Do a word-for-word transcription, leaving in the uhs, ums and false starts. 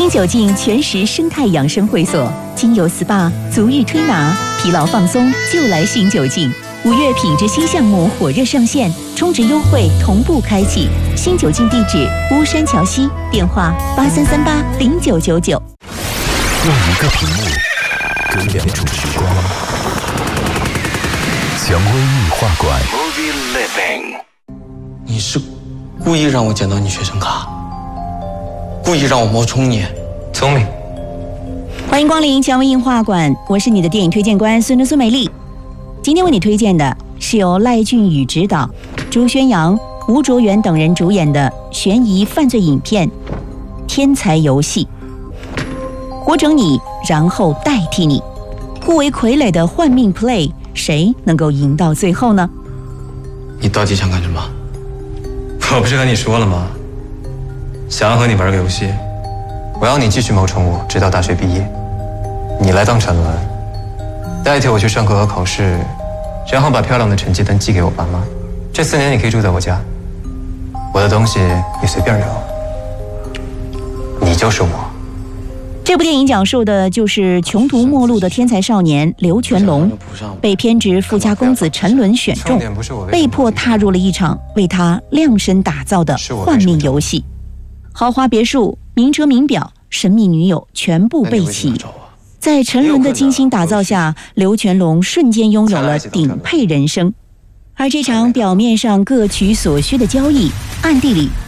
新酒劲全食生态养生会所，精油 S P A、足浴推拿，疲劳放松就来新酒劲。五月品质新项目火热上线，充值优惠同步开启。新酒劲地址：巫山桥西，电话八三三八零九九九。 用一个屏幕隔两种时光。蔷薇艺画馆。 你是故意让我捡到你学生卡，故意让我冒充你， 聪明。 欢迎光临蔷薇映画馆，我是你的电影推荐官孙孙美丽。今天为你推荐的是由赖俊宇执导、朱宣阳、吴卓源等人主演的悬疑犯罪影片《天才游戏》。活整你，然后代替你，互为傀儡的换命 play， 谁能够赢到最后呢？ 你到底想干什么？ 我不是跟你说了吗？想要和你玩个游戏，我要你继续谋宠我，直到大学毕业。你来当沉沦，代替我去上课和考试，然后把漂亮的成绩单寄给我爸妈。这四年你可以住在我家，我的东西你随便扔，你就是我。 这部电影讲述的就是穷途末路的天才少年刘全龙，被偏执富家公子沉沦选中，被迫踏入了一场为他量身打造的换命游戏。豪华别墅、名车名表、神秘女友全部备齐。在沉沦的精心打造下，刘全龙瞬间拥有了顶配人生。而这场表面上各取所需的交易，暗地里